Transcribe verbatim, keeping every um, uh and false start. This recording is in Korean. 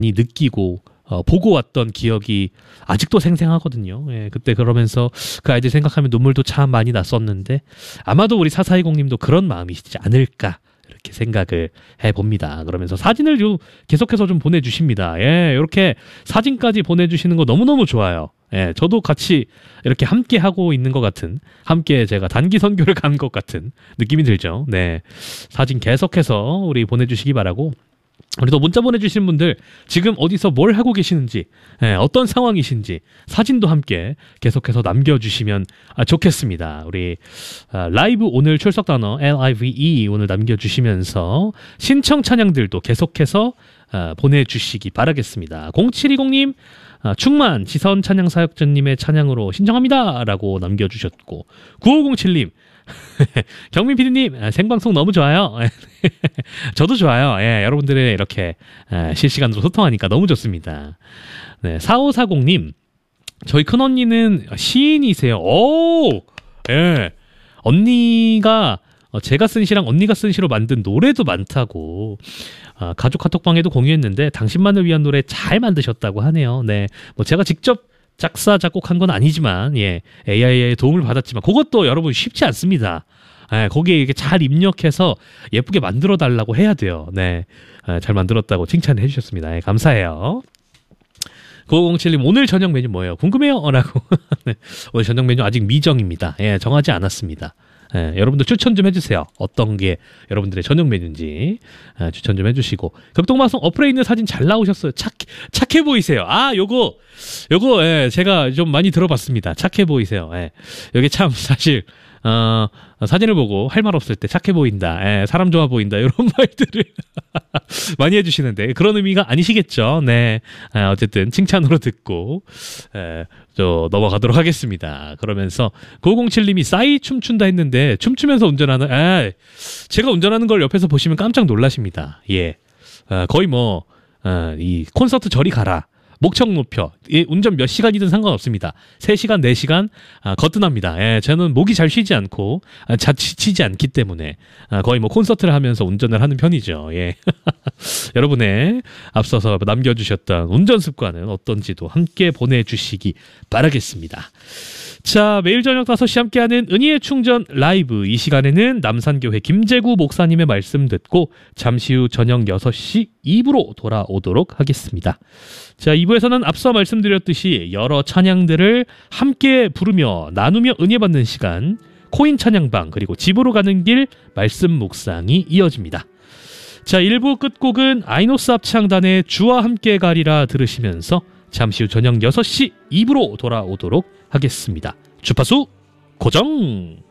느끼고 어, 보고 왔던 기억이 아직도 생생하거든요. 예, 그때 그러면서 그 아이들 생각하면 눈물도 참 많이 났었는데 아마도 우리 사사이공님도 그런 마음이시지 않을까 이렇게 생각을 해봅니다. 그러면서 사진을 좀 계속해서 좀 보내주십니다. 예, 이렇게 사진까지 보내주시는 거 너무너무 좋아요. 예, 저도 같이 이렇게 함께 하고 있는 것 같은, 함께 제가 단기 선교를 간 것 같은 느낌이 들죠. 네, 사진 계속해서 우리 보내주시기 바라고. 우리 또 문자 보내주시는 분들 지금 어디서 뭘 하고 계시는지, 예, 어떤 상황이신지 사진도 함께 계속해서 남겨주시면 아, 좋겠습니다. 우리 아, 라이브 오늘 출석 단어 라이브 오늘 남겨주시면서 신청 찬양들도 계속해서 아, 보내주시기 바라겠습니다. 공칠이공님 아, 충만 지선 찬양 사역자님의 찬양으로 신청합니다 라고 남겨주셨고, 구오공칠님 경민 피디님 생방송 너무 좋아요. 저도 좋아요. 예, 여러분들의 이렇게 실시간으로 소통하니까 너무 좋습니다. 네, 사오사공님 저희 큰언니는 시인이세요. 오, 예, 언니가 제가 쓴 시랑 언니가 쓴 시로 만든 노래도 많다고 아, 가족 카톡방에도 공유했는데 당신만을 위한 노래 잘 만드셨다고 하네요. 네, 뭐 제가 직접 작사 작곡한 건 아니지만, 예, 에이아이의 도움을 받았지만 그것도 여러분 쉽지 않습니다. 예, 거기에 이렇게 잘 입력해서 예쁘게 만들어 달라고 해야 돼요. 네, 예, 잘 만들었다고 칭찬해 주셨습니다. 예, 감사해요. 구오공칠님 오늘 저녁 메뉴 뭐예요? 궁금해요? 라고. 네, 오늘 저녁 메뉴 아직 미정입니다. 예, 정하지 않았습니다. 예, 여러분들 추천 좀 해주세요. 어떤 게 여러분들의 저녁 메뉴인지 예, 추천 좀 해주시고. 극동방송 어플에 있는 사진 잘 나오셨어요. 착, 착해 보이세요. 아, 요거 요거 예, 제가 좀 많이 들어봤습니다. 착해 보이세요. 예, 여기 참 사실 어, 사진을 보고 할 말 없을 때 착해 보인다, 예, 사람 좋아 보인다 이런 말들을 많이 해주시는데 그런 의미가 아니시겠죠. 네, 예, 어쨌든 칭찬으로 듣고 예, 저 넘어가도록 하겠습니다. 그러면서 구오공칠님이 싸이 춤춘다 했는데 춤추면서 운전하는, 에, 제가 운전하는 걸 옆에서 보시면 깜짝 놀라십니다. 예, 어, 거의 뭐 어, 이 콘서트 저리 가라, 목청 높여, 이 운전 몇 시간이든 상관없습니다. 세 시간, 네 시간 아, 거뜬합니다. 예, 저는 목이 잘 쉬지 않고 아, 자치지 않기 때문에 아, 거의 뭐 콘서트를 하면서 운전을 하는 편이죠. 예. 여러분의 앞서서 남겨주셨던 운전 습관은 어떤지도 함께 보내주시기 바라겠습니다. 자, 매일 저녁 다섯 시 함께하는 은희의 충전 라이브, 이 시간에는 남산교회 김재구 목사님의 말씀 듣고 잠시 후 저녁 여섯 시 이 부로 돌아오도록 하겠습니다. 자, 이 부에서는 앞서 말씀드렸듯이 여러 찬양들을 함께 부르며 나누며 은혜 받는 시간, 코인 찬양방, 그리고 집으로 가는 길 말씀 묵상이 이어집니다. 자, 일 부 끝곡은 아이노스 합창단의 주와 함께 가리라 들으시면서 잠시 후 저녁 여섯 시 이 부로 돌아오도록 하겠습니다. 주파수 고정!